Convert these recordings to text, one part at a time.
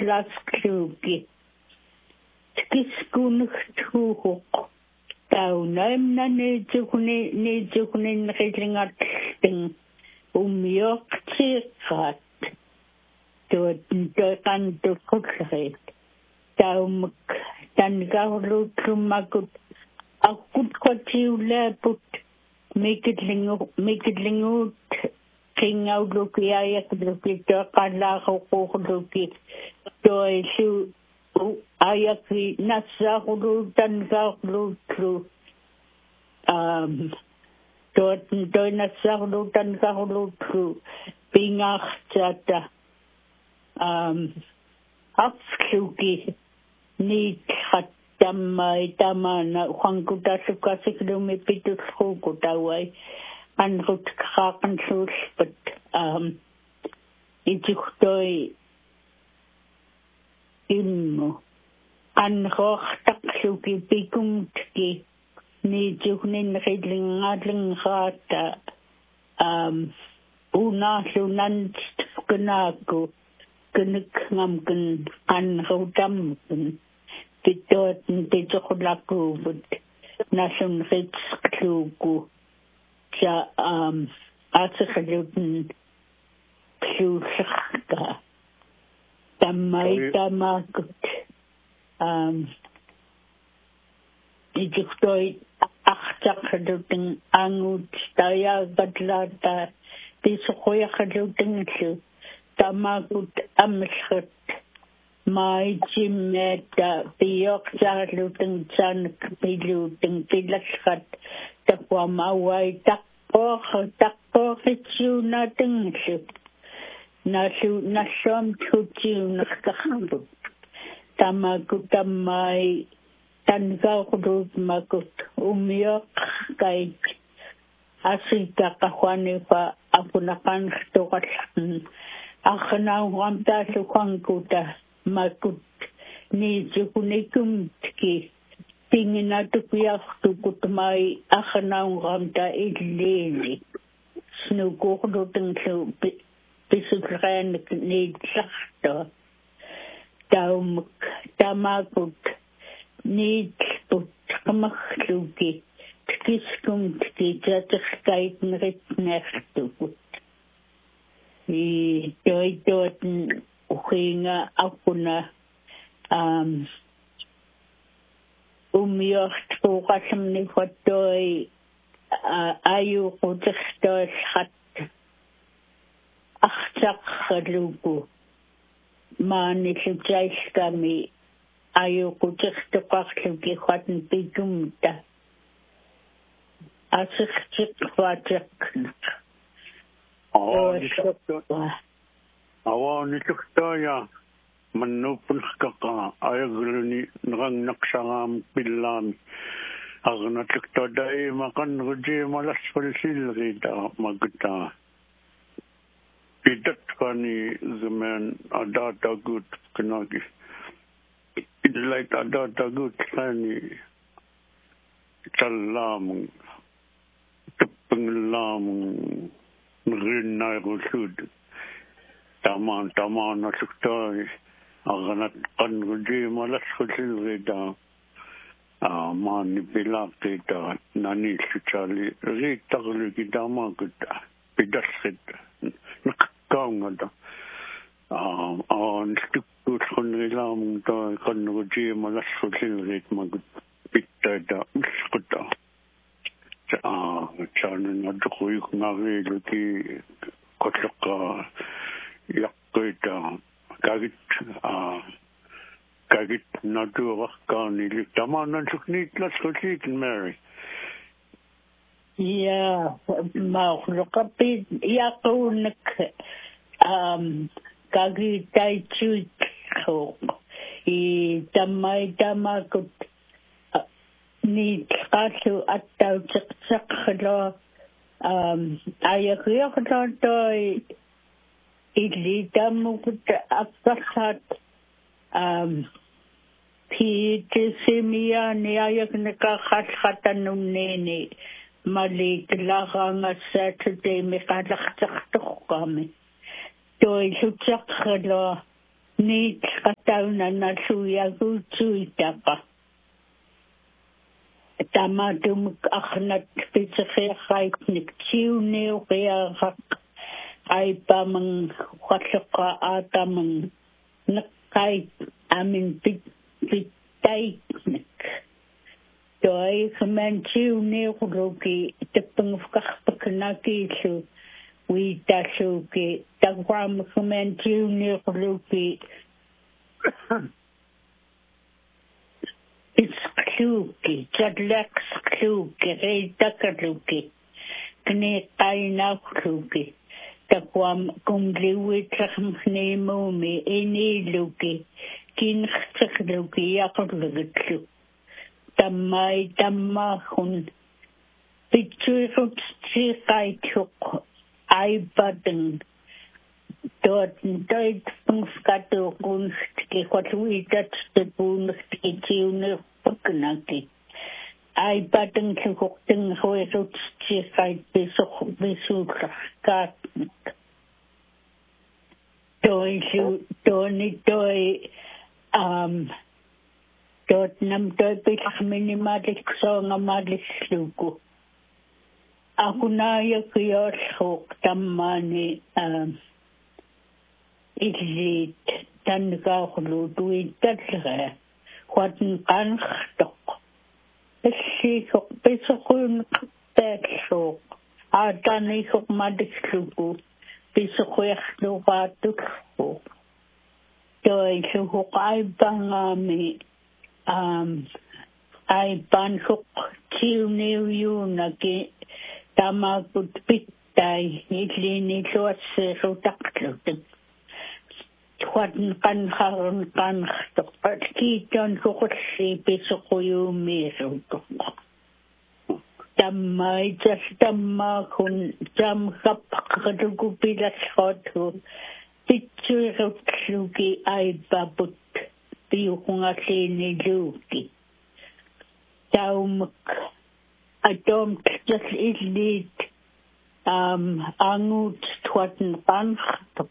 lasklugi. Skiskunugtuhuk. Taunaimna needjukunin rillingatting umioktiqat. Tuotantukutrit. Taumuk tangaulutrumakut. Akut kwatiulaput. Mikitlingut. Kingauluki ayakluki toqalaquqluki. Toisu ayaki nasaqulu tanqaqlutlu toi nasaqulu tanqaqlutlu pingartata afluki niitrat tammai tamana uqankutasukasiklumi pitulquku tawai anrut qaqansuulpat ituqtoi immo anroqtaqluki pikumtki niitjuqnin rillingalingaata unaalunanstqunaaku kunukngamkun anrutamkun pittootn tituqulakuuvut nallun ritsqluuku ja atsiqlutn kluullaqqa tamaittamakut ijustoi aqtaqlutun angut tayaagatlata pisuquyaqlutunglu tamakut amlqut maijimeta pioqsarlutun tsanak pilutun pilallqat tapuamawai taqqoqitsuunatunglu Nasham Tutu Nakahambut Tamaku Tamai Tangaurut Makut Umiok Kai Asita Kahwanifa Apunakan Stokan Akhana Wamta Sukankuta Makut Nijukunikum Tki Tinginatupiak Tukutmai Akhana Wamta Ilili Snukurutun Pisukran niitlaqto tamakut niitput qamaqluki tkiskumtki tatsqkaitneritnertukut toitootn uhinga akuna umiortpuqallamni fattoi ayuqutiqtoillqat aqtaqluku maanillutaiskami ayuqutiqtuqarluki huatn pikumta asiqtiqvatiqnaq awaanituqtaaya mannupunqaqa ayagluni nrangnaqsaraam pillaami arnatuqtadai maqanrujimalasfalsilrita magutaa Pidatkani zaman ada gut kenagi. Ilait ada gut kani salam tepenglam nrinai rusud. Taman nasuktai aganat kan ruji malas kusilrida mani pilak kita nani sucali rita kita maguta pidaskit Kaungada stukut konrilam ta konruji malasfusilrit magut pittada uskuta chanen adkui ngari luki kotlaka yakita kagit naturakani tamanan suknit lasfusit Mary. Yeah, Maulokapit Yakunik Kagi Tai Chuko Tamai Tamakut Need Kasu Atau Chaklo Ayakriokatoi Ilitamukut Apasat Pete Simia Niayaknika Hathatanuneni Malik Lahanga Saturday Mikalakhtakami. Toi Suchaklo Ni katauna na suya gutsuitaka. Tamadum akhnat pitsakhaynik chiune kaya ay pamang khataka atamang nakay amin pitaynik. Doi khaman chiune kuruki tipang kakpakanaki su wita suki tagwam khaman chiune kuruki it's kluki, jadlex kluki, reitakaluki, kne kaina kluki, takwam kumliwi trakhmne mumi, eni luki, kin khtakluki, yakulugitlu. Tamai tamakun, pitchurut sikaituk, aibadan, dort dort pungskato kunst ke kwatwitat te punst ke tiune paknaki ai batang ke kokten hoerut che kai besu kat doi dort nam doi bekh minimalik so ngamalik luku aku na ya kiyar hok tamani Ilit dan gauhlu duit dadre, huaden kanchtok. Essikok besokun besok. Adan ikok madiklugu, besokwech lugatukho. Doi luhuk aibangami, aibanhuk tiuniu ki tamagut pitay, ilini luatse rutaklutin. Huaden kanharon kanchtok. Kiton kukursi besokuyu mirutuk. Tamai jas tamakun jam kapakadugu bilas hotu. Pitsurut lugi ay babut. Piyukungasi lugi. Taumak. Adom jas ilit. Angut huaden kanchtok.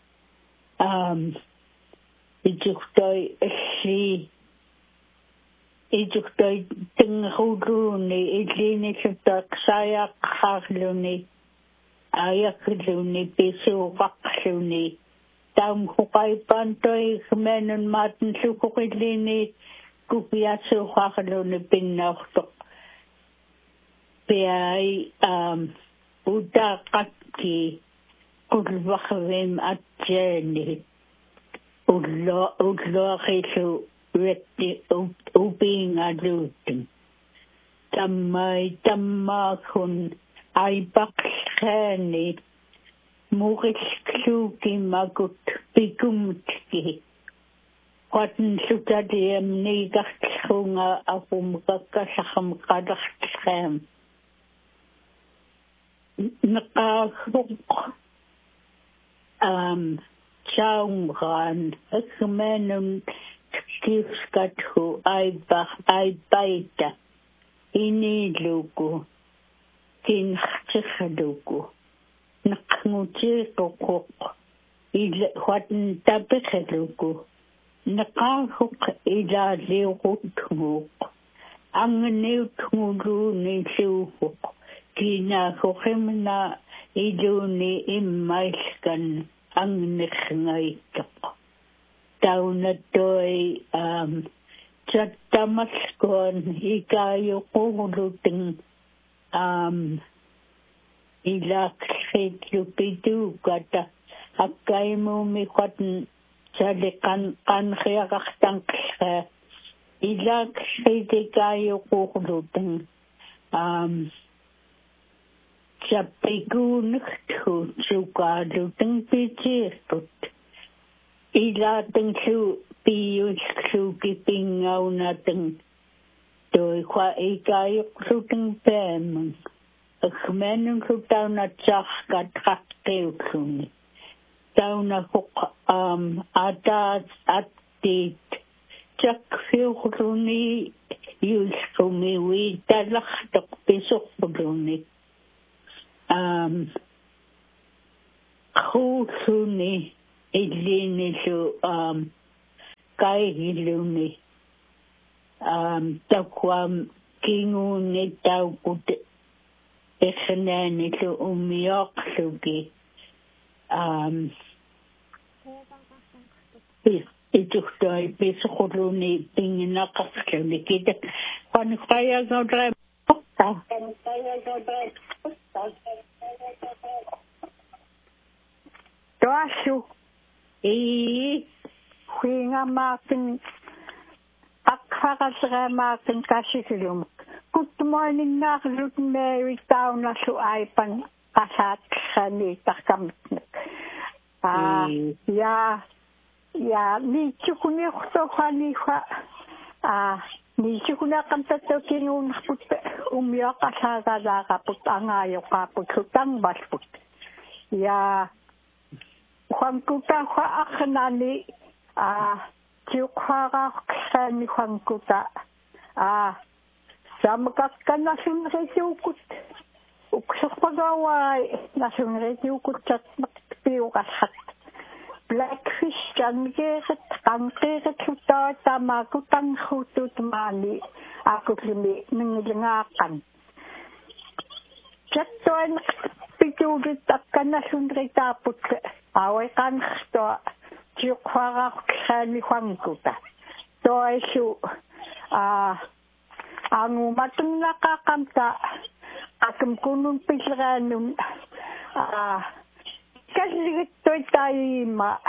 Ijuktoi tinghuduni ilini sitak sayak hagluni ayakluni pisu wakluni tam hukay pantoi kmenon matin sukukilini kupiasu hagluni pinaktok piay udakaki kulwakawim at jeni udlokisu Rekti ubing alutin. Tamay tamakun ay bakshani. Muris klugi magut bigumtki. Watan sukadiyam nigaktsunga akum kakasakam kadaktskam. Nakakuk chaumran ekmenum Kifskatu ay baita inilugu kinchikhalugu nakmutikok ila huaten tabikhalugu nakahuk ila liutuk angniutulu nisuhuk kinahukhimna iluni immaiskan angnikhngaitak Taunatoy Chatamaskon ikayo kuluting ilak lupidu kata akay mo mikwat salikan kankhiyakaktang ilak ikayo kuluting sapigun sukaluting pichirput Ila tengsu piyus sukiping au nateng doi kwa ikayuk suteng pem akmenung sutau na chak kat keukuni tau na kuk atat atit chak fiukruni yuskumi wi talak tok pisok paguni khusuni Ilinisu kai hiluni takwam kinguni taukut ekhnanisu umiaqsuki ituhtoi piskhuluni pinginaqarluni kita qanqaya godra Toasu huinga maakin akhagasra maakin kasisilum. Good morning naaklut Mary Taunasu aipan kasat sani takamit. Ja ni chukuni khani kha ni chukuna kantato kinun put umya kasaga daga putanga yo kaputang basput. Ja Juan Kuta Hua Akhanani Tiukhara Khani Juan Kuta Samakaka Nasun Retiukut Uksapagawai Nasun Retiukut Piugashat Blackfish Jangeret Kankeret Huta Tamakutang Hutut Mani Akuklimi Ningakan Jatoin Pitugit Akanasun Retaput Awe kan sto Tiukhara Khani Juan Kuta Toisu Angu matun nakakamta Akum kunun pisranum Kasligit toy taima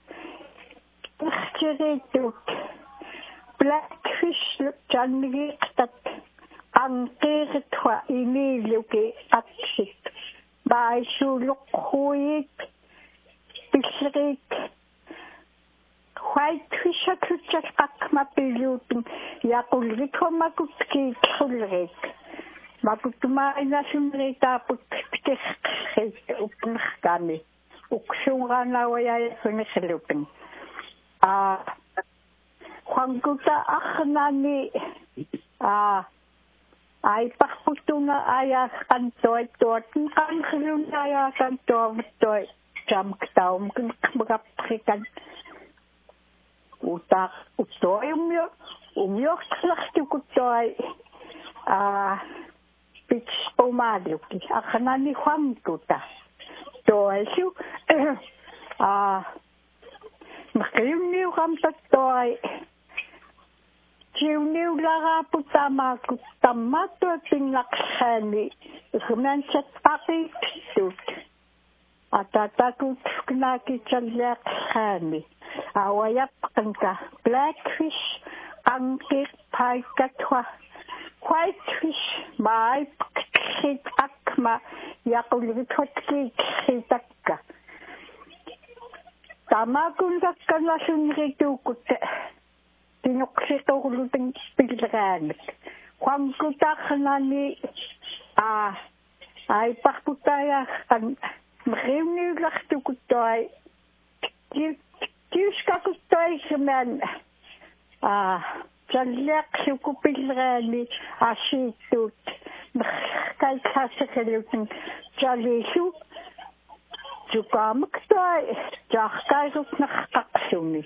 Khirituk Blackfish Jangi Tat Angkiritwa Iniluki Aksit Baisu Lukhuit Pisrik Whitefish Kuchak Akmapilutin Yakulriko Makutki Kulrik Makutuma Nasunrita Putkis Upnakami Ukshungana Waya Funislupin Juan Kuta Akhnani Ay Pakutuna Aya Kantoy Tortin Kankhilunaya Kantoy Jam Ktaum Kmagaprikan Utak Utoy Umyo Slachtukutoy Pitch Omaduki Akhanani Juan Kuta Toy Makayuniw Kamtatoy Jiwniw Lara Putama Kutamato Pinakhani Rumanchat Paki Tut Atatakut Knaki Chalak Khani Awayap Kanka Blackfish Angkit Paikatwa Whitefish Mai Khit Akma Yakulitotki Khitakka Tamakun Dakana Sunritukut Tinuksitolutin Pilranik Juan Kutakhanani Ay Pakutaya kan Mrimni Lachtukutoy Tiuskakutoy Seman Jalak Sukupilrani Ashitut Kalkasakelutin Jalishu Jukamaktoy Jakairut Nakaksumi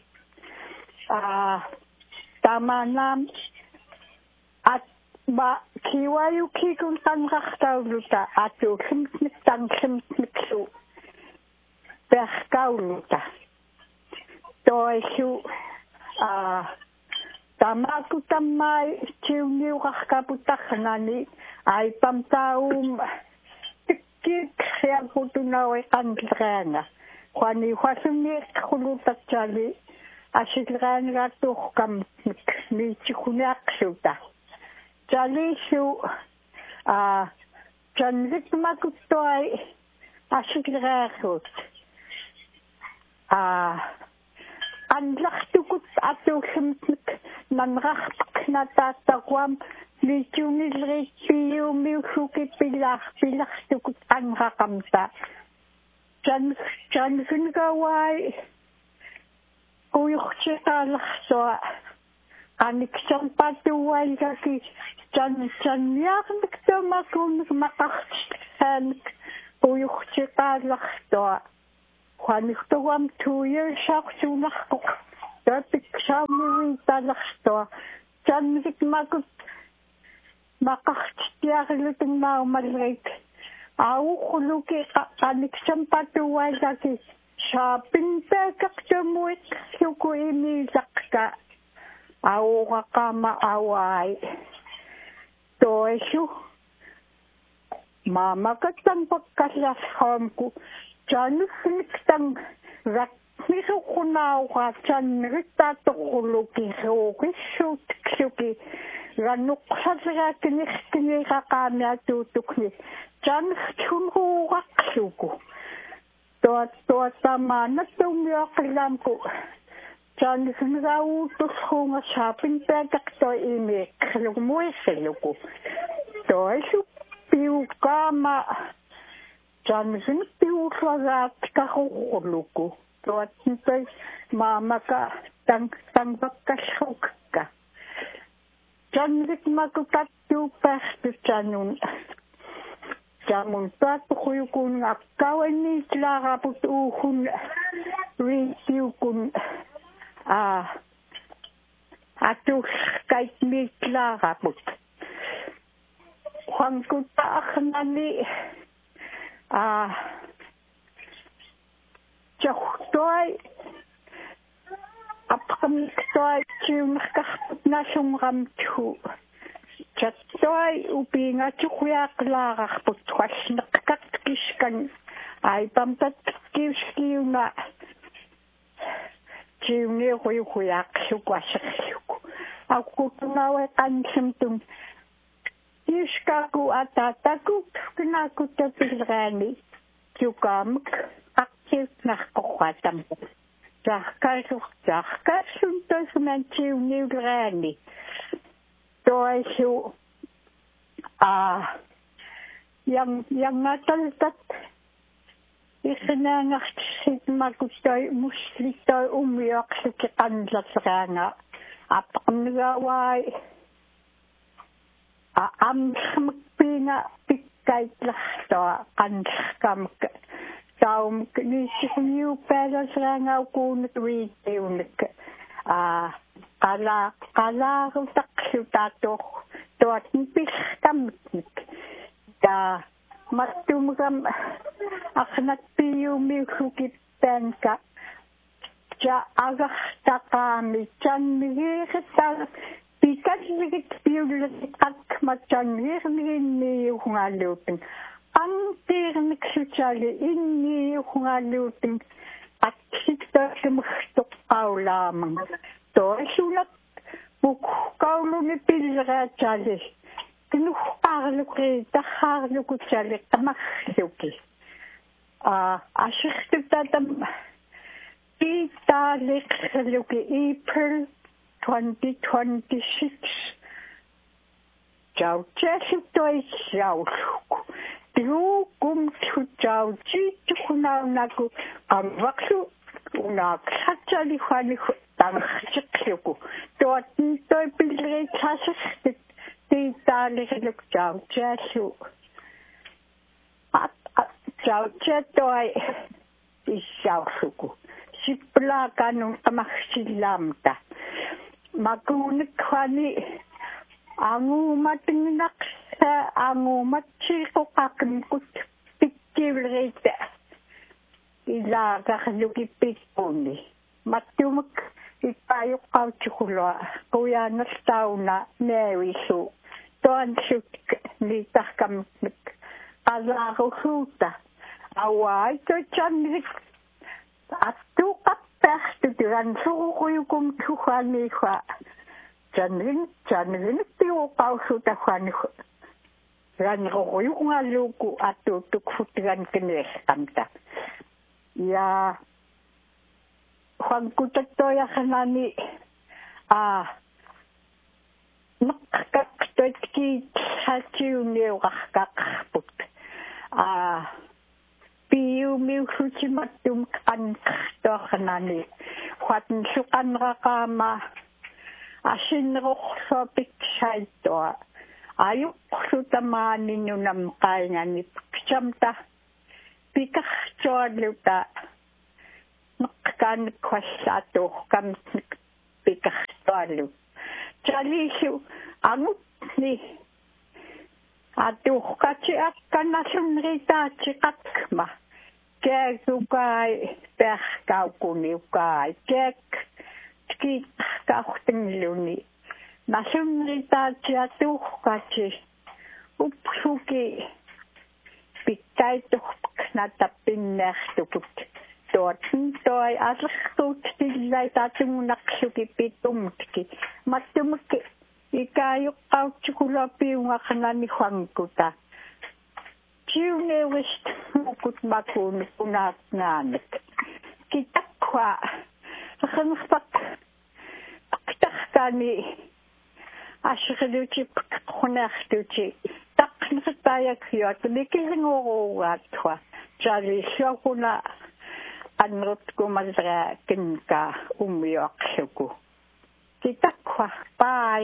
Tamanam at ba kiwayuki kung tanraktauluta ato kimtangkimtsu perkauluta toisu tamaku tamay tiuniu kakkaputaknani ay pamtaum tikik siya putunawe kandrana kwani wasumir kulutat jali asilran ratuh kam ni chikunaksuta Jalishu Janvik Makutoy Asilrakut Anlachtukut Atuhimtik Nanrach Knatatakwam Litunilri Piu Milhuki Pilach Pilachtukut Anrakamta Janvingawai Uyukchika Lachsoa Anik Champatuwai Gaki Jan Yarnik Tomakun Makach Uyukchika Lachsoa Juanihtuam 2 years saqsuunarqoq tapik saamiwi talaqstua janmik makut maqartiarlutinnaaumalrik auquluki qaniksampatuwailaki saapintaakaqtamuik luku imiilaqka auqaqama awai toisu mamakatang pakkalasqaamku janusniktang ratnisuqunauqa janrittaatoquluki ruuqissuutiksuki ranuqqaleraakiniqaqaamiatuutukni janrtunruuqaqsuku tuatamaanattumiaqillamku janrnrauutusruunga saapintaakaqtoi imiiqqalugmuissaluku toisu piukaama janrn piullagaat karuquluku tuatntai maamaka tangpakkalrukka janrik makutattuupaartu janun jamun taattuquyukun akkawaniiklaaraput uuhun riitiukun atuskaitmiiklaaraput Juankutaaqnani Johtoi apqamiktoi tiunerqarput nasunramtu Jattoi upingatsuqiaqlaararput qualneqqartkiskan aipamtatkiuskiuna tiuneruiuqiaaqluku asserluku aqutunawe qansimtum Yuskaku atataku knakutapilrani yukamak aktiut narqoqatam Tarkasuntasman tiuniulrani toisu yangataltat isnaangartissit makutoi muslitoi ummiaqsuki qanlatsraanga apqamnigawai amsmakpina pikkaitlaqtoa qanllerkamak taumk niissuniu paalasraangaukuunut viitiunik qalaarutarlutaatoq toatn piltamnik ta mattumgam aqnatpiumiullukippaanka ja agartaqaami janmigiiqittar Pikatligit piulit akmatjanirniinniuhungaluutin antiirniksutali inniuhungaluutin aksittaasumurtoqqaulaamang toisulat pukkauluni pilleraatali kinuqqaarluqi tarhaarlukutsali qamarluki asirtutatam piitaaliqluki April 2026 Jauchesutoi jauluku Tiukum tujauchitukunaunaku Kamvaksu unaksachali huaniku Tangchikluku Tuatintoi pilrei tasistit Tiitaalihiluk jauchesu Jauchetoi isjauluku Siplaakanun qamarsillamta Makunikkhani angumatinginaqsa angumatsiiqoqaqimkut pikkiulriita ilaaqarlukippikkuni mattumak ippaayuqqautsukulua quyaannertauna naawisu toansut niitarkamik qalaarusuuta awai tochannik attuqappaaxtutiran suuquyukum tuhaaniha janrin tiuqausuutahuanihu ranruquyuqungaluuku attuutukfutigan kineerqamta ja Juankutattoiaqnani neqqaqtoitki hatiuniuqarqaqarput piumiullutimmattum qanqartoornani huatn suqanraqaama asinneruqsuapiksaittua ayuqqlutamaaninnunam qaingani piksamta pikartualluta kan kwassato kam pikahtalu chalisu anut ni atuhkachi akkanasunritaatsi qakma keekukai perkaukuniukai keek kiitkauhtingluni nasunritaatsi atuhkachi upsuki pikkaituknatappinnertukut tuotun toi asertuut tillaitatungunaqsuki pitumtki mattumukki ikayuqqautsikulapiungaqnani huankuta tiunewist mukut makun punaatnaanik kitakwa khanfak kitahkani asriluti khunartuti taqnqtayakyuat nikilngurugaatwa jalisukuna anrutkumalra kinka ummiaqsuku kitakwa bye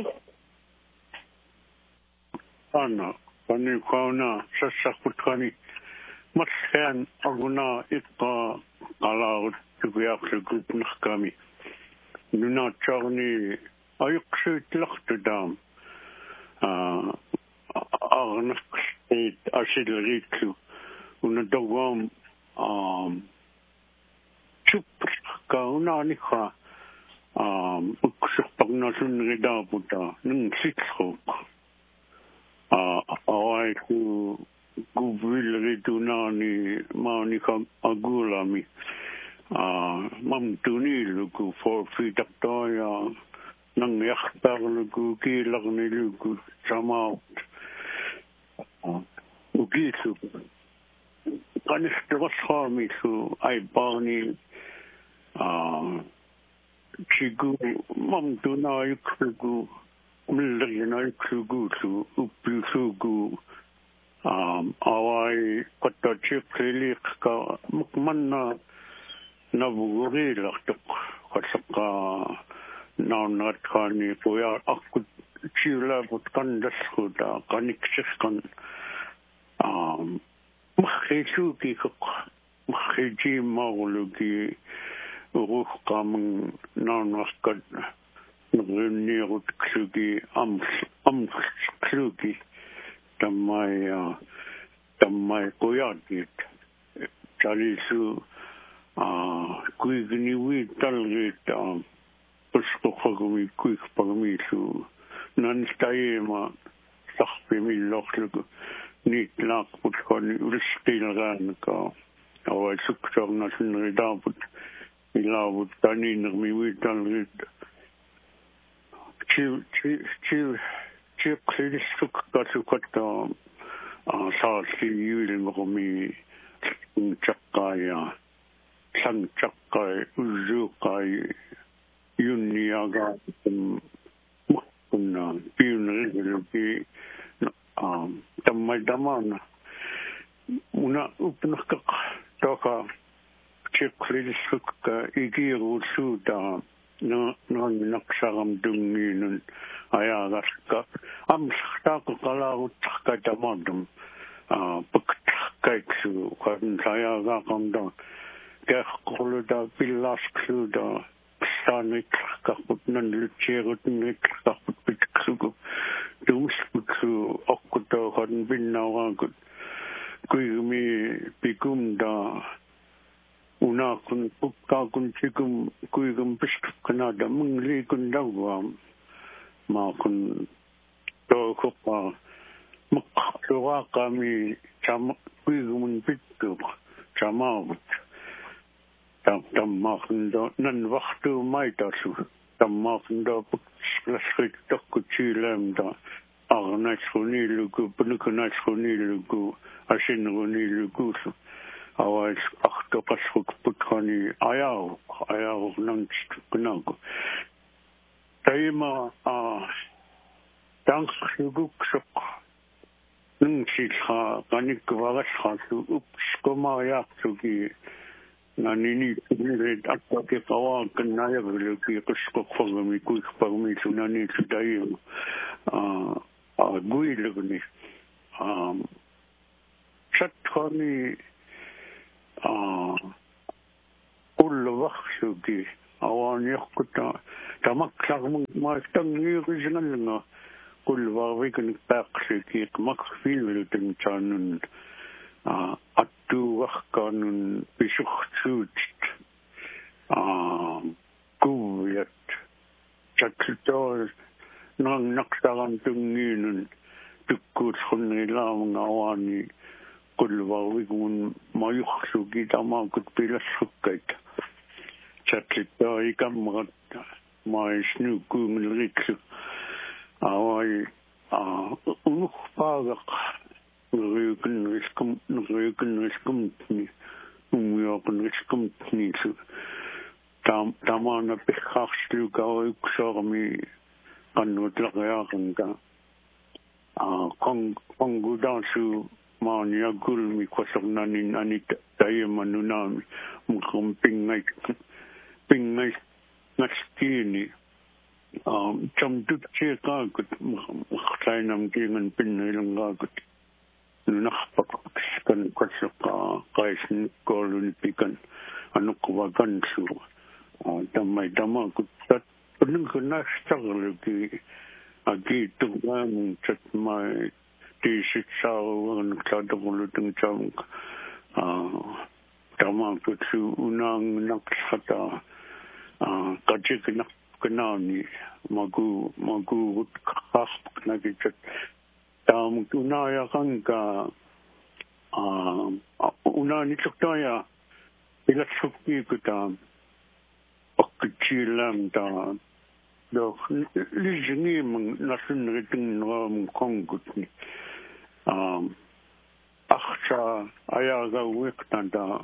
Anna pani kauna sassakutani mathan aguna ikka alaut tubiaqsuku nahkami nuna charni ayuqsuitlaqtudam arnaqstit asilritu unadawam chupka nikha uksuqpagnasunridaputa nungsitruq awaiku guvilritunani maanika agulami mamtuniluku forfitaqtoya nangyaqtarluku kiilarniluku samaut ukisu qanistaqasqaamisu aipani chigu mamtunayuksuku milleryanayuksuku uppisuku awai qattachiqiliqqa mukmanna navugurilaqtuq qasaqa naunnatkani puya akkut chiulabut qandasquta qaniksirqan mahisuki mahiji mauluki uruqqamang naunarkat nrunniirut ksuki amsksuki tammai kuyatit chalisu kuigniwi talrit pusqoqagumi kuigpagamisu nanstayema sarpimillerluku niitlaaqputkani ulisqileraanka awai suksornasunridaaput ilaavut taniinermiwi talrit chiqlissuk kasukata saarsi yuilmermi chaqqaaya sanchaqqai uzuuqqai yunniaga kunna piuneriluki tammaidamana una upnaqqa toka chiqlissuk igirusuuta naqsaram dungiinun ayaagaska amsaqtaaqalaaruttarkatamadum paktarkaiksu qan sayaagaaqamda keqqorluta pillaarsksuuta staanikkarput nanlutsierutngiikkarput pitksuku tuuskutsu oqqutooqan pinnauraakut kuigumi pikumda unakun pukkaakun chikum kuigum piskkanada munglikun dawam maakun tooqqa maqluaqami cham kuigumun pittuq chamaavut tammaaqndo nan waqtu maitasu tammaaqndo puklasrit tokkuchiilamda arnasruniluku punukunasruniluku asinruniluku awais ahtopasruk putkani ayaw nangstukunaku taima tangsuguksuq nungsilha kanikvarashasu upskomaayaqsuki nanini tumiret akkaki qawaakan nayagluki qisqoqfagami kuikpagmi sunani sudayim guilugni chatkani كل وقتي أوان يخطأ تمك ما يستني رجلنا كل وقت نتاقشي مك في التنشان أتو وقتن بشخصوت قوية تكتور نقصان تنين تكوت خلني لا من أواني كل وقت ما يخشو كده ما كنت بلا سكت تكتور كم ما يشنو كوم الريكس أواي ونخفاق نغيكن رسكمتني وميوكن رسكمتني تامانا بخاخشلو كاوي كسورمي قنو تلغياقن كا قنقو دانسو ماني أقول مي كسرناني ناني دايما ننامي مكم بينغي نسكيني جم تبتشي قاقت مختاينا مكينا بيني لنقاقت نخبط كان كسقا قايس نقولو نبيكن أنقوا كنسو دما كنت نكنا نشتغل كي أكيد تقام تسمع تيشت ساو نكتادقلو تنجام دما كنت ونان نكستا كجيك نكناني ماغو خاص نكيت تام كنا يا كانكا وناني تكتايا إلى شوكي كتام أكتشيلام تا دو لجني من نسن رتن رام كونغتني أخشى أياغا وقتا تا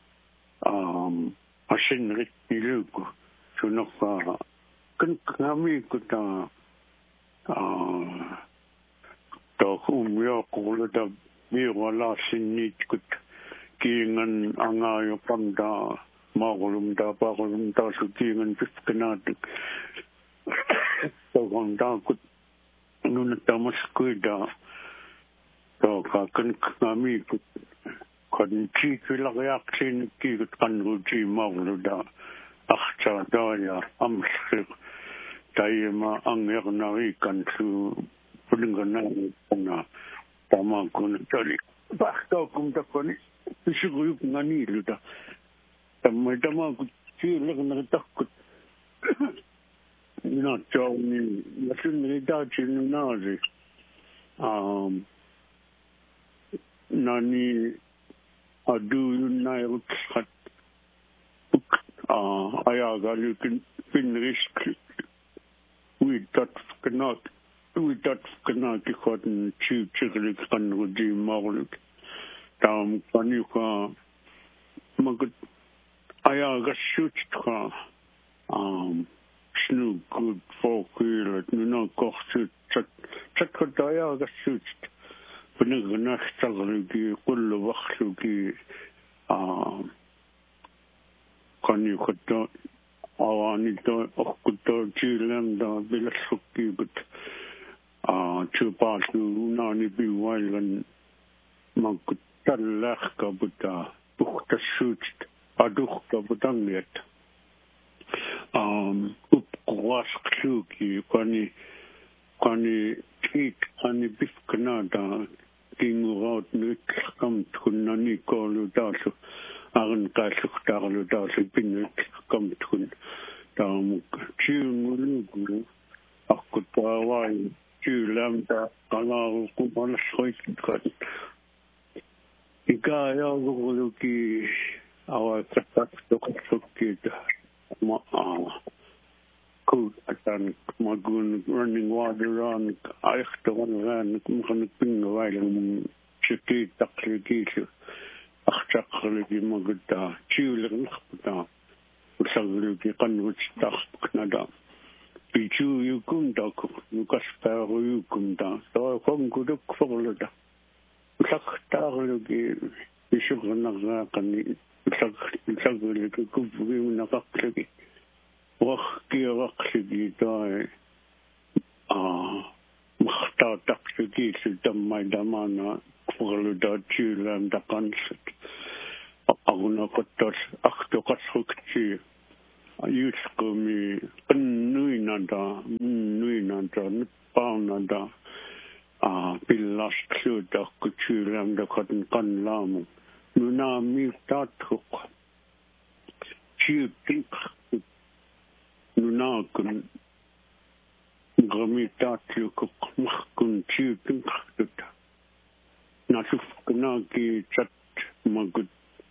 أشن رتني لوكو شنوكا كن كامي كتا تاكم ياكو لتا بيغالا سنيت كت كينغن أنغايو باندا ماغلوم دا باغلوم دا سكينغن بسكناتك تاكم دا كت نونتا مسكويدا تاكا كن كامي كت كن تيكي لغياك سينكي كت كنغو جي ماغلو دا أخشى دايا أمسك دايما أنغيغناوي كنسو بلنغنا بنا تاما كون تالي باختاكم تكوني تشغيوك نانيلو دا تاما كنت لغنا تاكت ناتاوني لسن ريداتي ننازي ناني أدو ينايل خط أياغا لكن بين ريسك ويدات فكناك خاطن تشغلك قنو دي مغلق تام قنيوكا مقد أياغا شوتشكا شنو كود فوقيلت نونا كوخشوت تشكت أياغا شوتشت بنغنا اشتغلكي كل وقتكي قنيوكا أواني تو أخكتو جيلم دا بلا سكي بت تشوباتو ناني بيوالن ما كتلاخ كبتا بخت السوتت أدوخ كبتانيت أبقواس كشوكي كاني تيت كاني بيفكنا دا كينو غاوت نتلقم تكون كولو داسو أغن كاسوك تاغلو داسو بينت كم تكون تام تشيمولوكو أخكتا واي تشيلام تا قناغو كمان شويت كان إيكايا غولوكي أوا كتاك توكسوكي دا ما كود أتان ماغون running water on أيختوان غان مخنك بين وايلن شكي تقليكيشو أخشقلكي مقدا تشيولك نخبتا وشغلكي قنوش تخبكنا دا بيشو يكون داكو نكسبارو يكون دا سواء كونكو دك فغل دا وشغلكي بشغلنا غاقني وشغلكي كفري ونغاقلكي وخكي غاقلكي داي مختار تقلكي سلطان ماي دامانا فغل دا تشيولان دا قنصت أغنى قطر أختو قصركتي يسقمي قنوينا دا نباونا دا بالله كسودا كتيرام دا قدن قنلامو ننامي تاتخق تيوتنك نناكن غمي تاتيوك مخكن تيوتنك نشوف كناكي تات مقد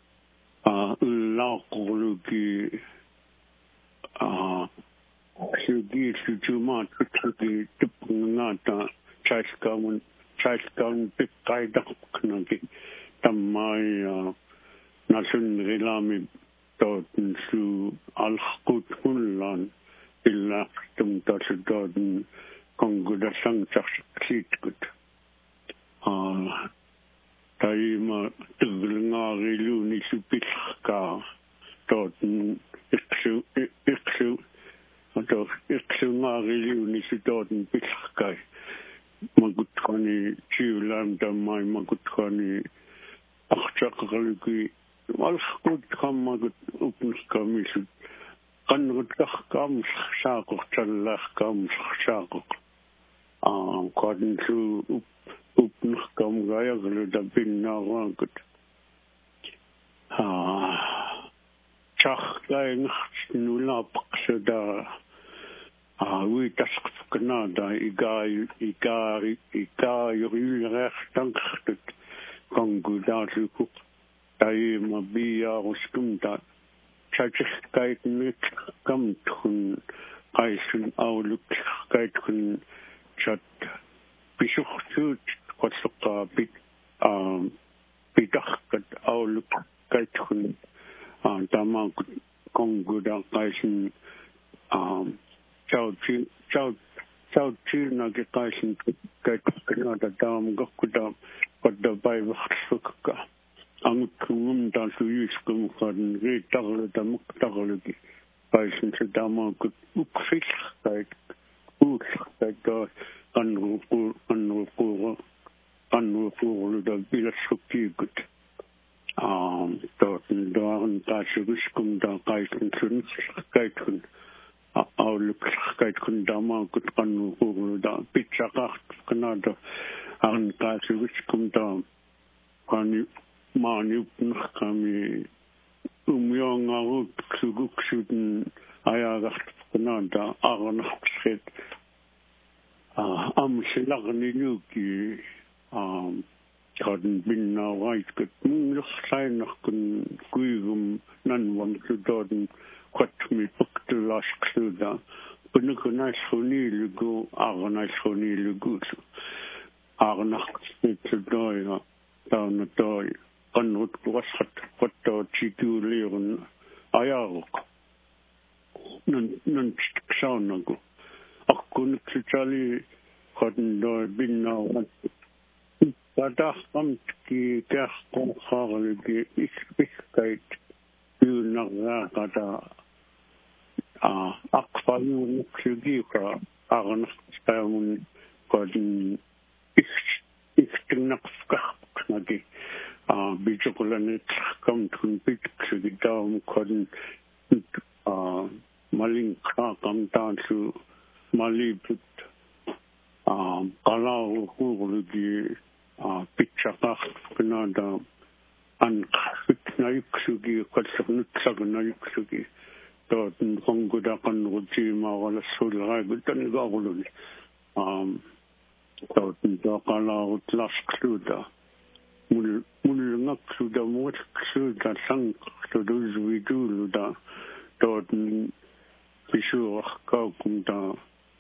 لاقولوكي سيدي سجوما تتحكي تبغناتا شايسكاون بقايدة كناكي تماي ناسن غلامي توتن سو الخقوت هنلان إلا تمتاس دودن كونغودا سانتاس كسيتكت تايما تغلنا غيلوني سبيلخكا توتن إكسو غيلوني سدودن بيلخكاي ما قلت خاني تيولام دماي ما قلت خاني أخشاق غلقي والخقود خام ما قلت أبنخكا ميسد قنغد لخكا مشخشاقق تلخكا مشخشاقق قادن سو أبنخكا مغايا غلدا بينا غانقد شاخ لا نخش نولا بقصدا وي تسقف كنادا إيقا يغيل غير تنخدت كونغو داتلكو تاي مبيا وسكمتا شاكش كايت نت كم تخن قايسن أولوك كايت خن شات بشوخ سوت قصقا بيدخكت أولوك كايت خن تاما كونغو دا قايسن Chao na ke kaisin kai kanada dam gakudam pada bai waksuka ang kumum da su yiskum kan re tagle da muk tagle ki kaisin se dama ku ukfis kai da kan ru da bila suki gut dort da ta shukum da kaisin sun kai kun أولك كيت كن داما كنت قنو دا بيتشاقاق كنادا أغن قاسي وشكم دام كاني ماني بنخكامي أميان أغوك سوغوك سودن أياغاق كنادا أغن أخبسخيت أمسي لغني نيوكي كادن بينا وايت كت ملخصاين نخكن كويغم ننوان كدادن قطمي بقت لاشكسودا بنكنا شوني لغو أغنا شوني لغو أغنا خسيت دانا داي قنوت وسط قطا تيكو ليغن أياغوك ننشتكساناغو أكو نكسيتالي قدن داي بينا وانت بدأ قمتكي كاخقون خاغلقي إسبسكايت يونغا قدا أقفل نكسيكا أغنستاون قدن إختنقفكا نجي بيجوكولانيت كمتون بيتكسي داوم قدن مالين كراكم تانسو مالي بيت قلاو قولدي بيتشاقاق كنادا أن خفتنا يكسوكي قد سغنتسغنا يكسوكي توتن قنقودا قنقوتي ما ولا السول غاي قلتني قاقلوني توتن قاقالا تلاسكسودا ملنقسودا موتكسودا سنقسودا زويدولودا توتن بشوخ كاوكم دا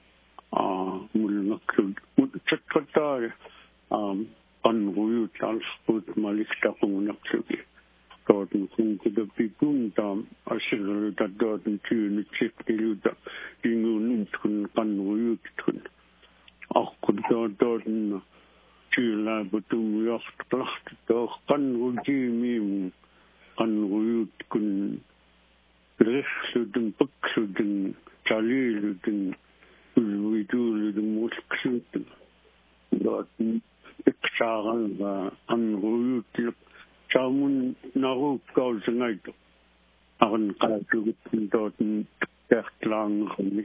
ملنقسودا متشكتا قنقويوت السقوط مالك تقوم نقسوكي توتن قنقودا بيقوم دام أشغل دا دوتن تيوني تشكيلودا ينو نمتكن قنقويوت تكن أخد دوتن تيلا بتوم يخت لخت دوخ قنقوجي ميم قنقويوت كن رخسودن بكسودن تاليلودن ويدولودن موتكسودن دوتن إقشاغل أنغويوت شامون نار Aru kausangaitu. Akan kalasugutin doon kertlang kami.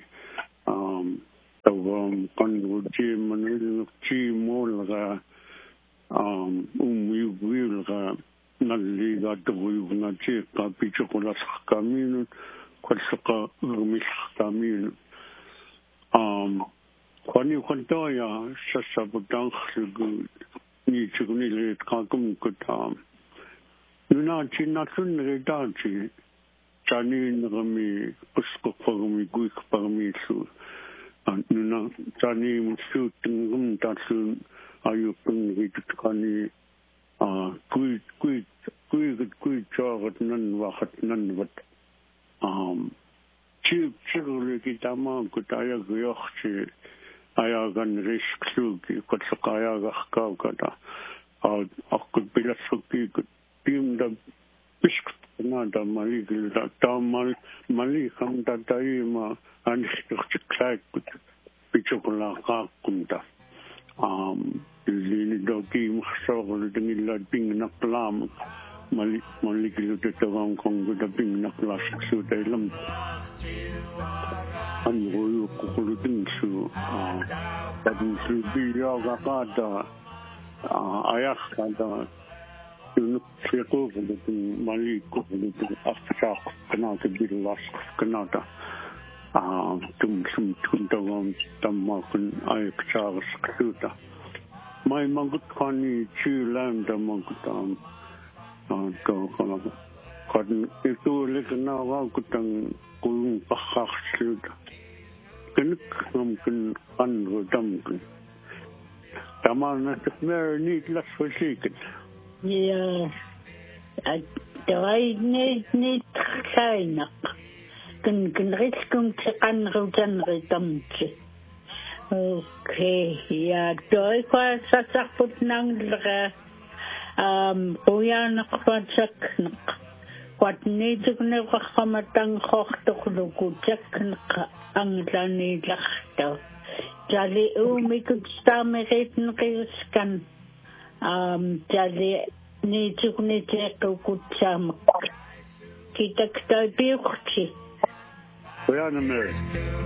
Tawang kanruji manil chi mol ka umuyugwil ka naliga tabuyo na chi ka pichokolas kami kwalsaka rumis kami kwani kwantoya sasabutang sugu ni chugni le kakum kutam nuna chi natun redachi chani ngami usko pagmi guik pagmi su nuna chani musu tingum tatsun ayu pung ritkani kui chagat nan wat chigul ki tama kutaya gyochi ayagan risklugi kutsakaya gakkaw kada akut bilasukki tim da bisk na da maligil da tamal mali kam da daima anishtukchak kut pichokula kakunda lini doki mahsogol dingilla ping naklam maligil da tawang kong da ping naklas su dailam anroyu kukulutin su padin su biya gakada ayak kada yunuk seko kulutin mali kukulutin afshak kanata bilas kanata tum tawang tamakun ayak chagas ksuta may magut kani chilan da magutam kadin itu lekna wakutang kulung pakak suda kenik mungkin anrodam tamal na mer ni las fasikin ya dai ni kleiner kan riskum kan rodan redamche okay ya doi kwa sasakput nang lera oyan kwatsak wat netuk ne khamatang khokhtukluku jaknqa anglani lakhta jali umikut stameretn qiskan jali netuk ne tekukut sam kitak tabiukhti oyan mer